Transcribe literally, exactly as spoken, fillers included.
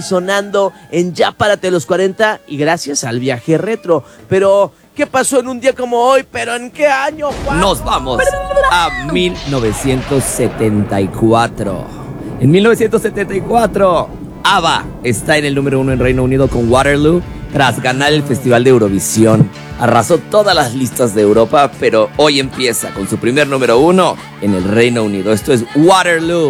sonando en Ya Párate a los cuarenta y gracias al viaje retro. Pero, ¿qué pasó en un día como hoy? ¿Pero en qué año, Juan? Nos vamos a mil novecientos setenta y cuatro. En mil novecientos setenta y cuatro, ABBA está en el número uno en Reino Unido con Waterloo tras ganar el Festival de Eurovisión. Arrasó todas las listas de Europa, pero hoy empieza con su primer número uno en el Reino Unido. Esto es Waterloo.